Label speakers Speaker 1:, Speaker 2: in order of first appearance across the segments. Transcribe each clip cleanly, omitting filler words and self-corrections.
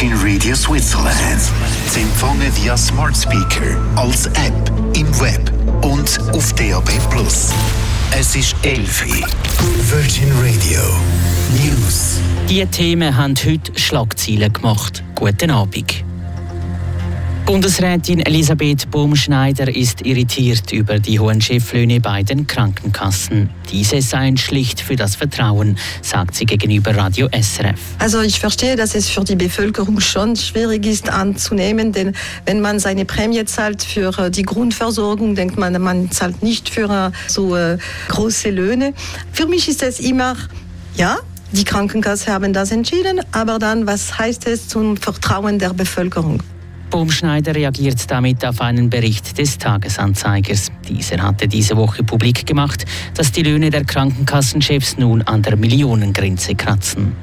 Speaker 1: Virgin Radio Switzerland. Zu empfangen via Smart Speaker, als App, im Web und auf DAB+. Es ist 11 Uhr. Virgin Radio News.
Speaker 2: Diese Themen haben heute Schlagzeilen gemacht. Guten Abend. Bundesrätin Elisabeth Baumschneider ist irritiert über die hohen Cheflöhne bei den Krankenkassen. Diese seien schlicht für das Vertrauen, sagt sie gegenüber Radio SRF.
Speaker 3: Also ich verstehe, dass es für die Bevölkerung schon schwierig ist anzunehmen, denn wenn man seine Prämie zahlt für die Grundversorgung, denkt man zahlt nicht für so große Löhne. Für mich ist es immer, ja, die Krankenkassen haben das entschieden, aber dann, was heißt es zum Vertrauen der Bevölkerung?
Speaker 2: Baumschneider reagiert damit auf einen Bericht des Tagesanzeigers. Dieser hatte diese Woche publik gemacht, dass die Löhne der Krankenkassenchefs nun an der Millionengrenze kratzen.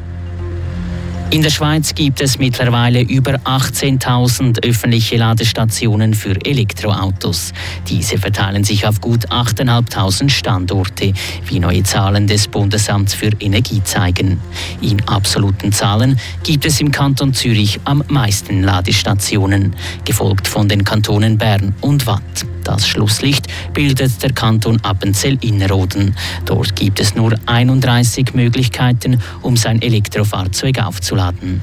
Speaker 2: In der Schweiz gibt es mittlerweile über 18.000 öffentliche Ladestationen für Elektroautos. Diese verteilen sich auf gut 8.500 Standorte, wie neue Zahlen des Bundesamts für Energie zeigen. In absoluten Zahlen gibt es im Kanton Zürich am meisten Ladestationen, gefolgt von den Kantonen Bern und Waadt. Das Schlusslicht bildet der Kanton Appenzell-Innerrhoden. Dort gibt es nur 31 Möglichkeiten, um sein Elektrofahrzeug aufzuladen.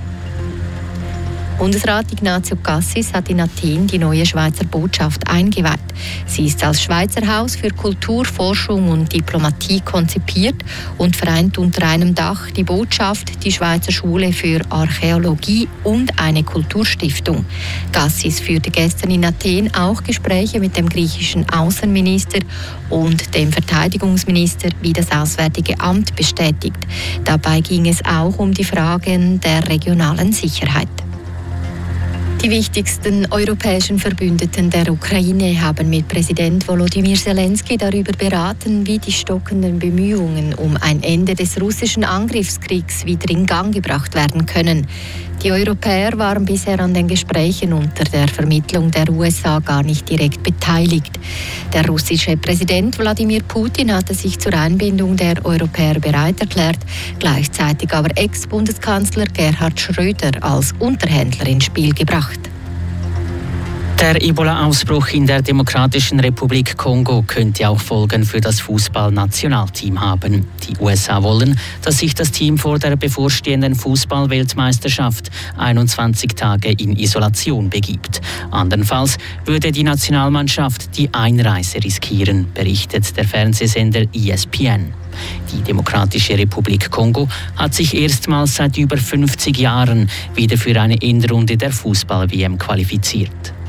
Speaker 4: Bundesrat Ignazio Cassis hat in Athen die neue Schweizer Botschaft eingeweiht. Sie ist als Schweizer Haus für Kultur, Forschung und Diplomatie konzipiert und vereint unter einem Dach die Botschaft, die Schweizer Schule für Archäologie und eine Kulturstiftung. Cassis führte gestern in Athen auch Gespräche mit dem griechischen Außenminister und dem Verteidigungsminister, wie das Auswärtige Amt bestätigt. Dabei ging es auch um die Fragen der regionalen Sicherheit. Die wichtigsten europäischen Verbündeten der Ukraine haben mit Präsident Volodymyr Zelensky darüber beraten, wie die stockenden Bemühungen um ein Ende des russischen Angriffskriegs wieder in Gang gebracht werden können. Die Europäer waren bisher an den Gesprächen unter der Vermittlung der USA gar nicht direkt beteiligt. Der russische Präsident Wladimir Putin hatte sich zur Einbindung der Europäer bereit erklärt, gleichzeitig aber Ex-Bundeskanzler Gerhard Schröder als Unterhändler ins Spiel gebracht.
Speaker 2: Der Ebola-Ausbruch in der Demokratischen Republik Kongo könnte auch Folgen für das Fußballnationalteam haben. Die USA wollen, dass sich das Team vor der bevorstehenden Fußball-Weltmeisterschaft 21 Tage in Isolation begibt. Andernfalls würde die Nationalmannschaft die Einreise riskieren, berichtet der Fernsehsender ESPN. Die Demokratische Republik Kongo hat sich erstmals seit über 50 Jahren wieder für eine Endrunde der Fußball-WM qualifiziert.